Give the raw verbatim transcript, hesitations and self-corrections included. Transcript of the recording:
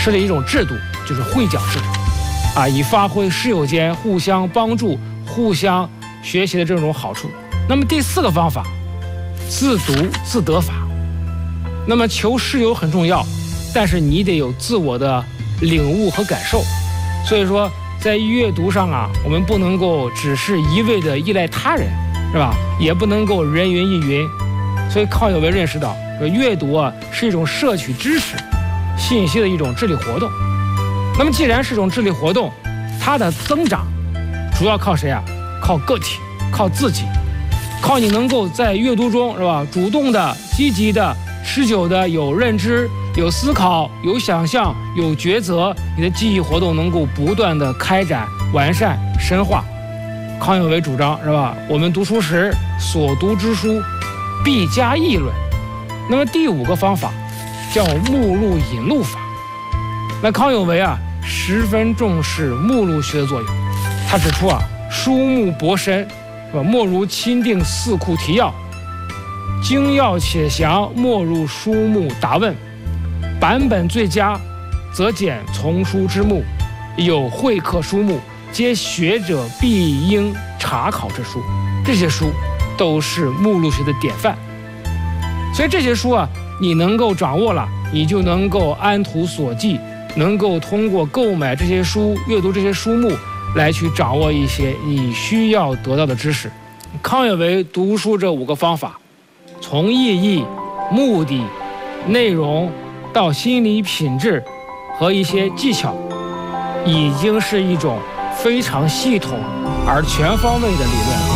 设立一种制度，就是会讲制度，啊，以发挥师友间互相帮助、互相学习的这种好处。那么第四个方法，自读自得法。那么求师友很重要，但是你得有自我的领悟和感受。所以说，在阅读上啊，我们不能够只是一味的依赖他人，是吧？也不能够人云亦云。所以康有为认识到，阅读啊是一种摄取知识、信息的一种智力活动。那么既然是一种智力活动，它的增长主要靠谁啊？靠个体，靠自己，靠你能够在阅读中，是吧？主动的、积极的、持久的有认知、有思考、有想象、有抉择，你的记忆活动能够不断的开展、完善、深化。康有为主张，是吧？我们读书时所读之书必加议论。那么第五个方法叫目录引路法。那康有为啊十分重视目录学的作用。他指出啊，书目博深，是吧？莫如钦定四库提要，精要且详，莫如书目答问。版本最佳，则简丛书之目，有会客书目，皆学者必应查考之书。这些书都是目录学的典范。所以这些书啊，你能够掌握了，你就能够按图索骥，能够通过购买这些书、阅读这些书目来去掌握一些你需要得到的知识。康有为读书这五个方法，从意义、目的、内容到心理品质和一些技巧，已经是一种非常系统而全方位的理论。